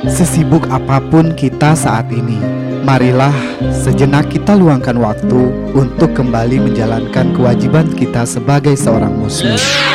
Sesibuk apapun kita saat ini, marilah sejenak kita luangkan waktu untuk kembali menjalankan kewajiban kita sebagai seorang muslim.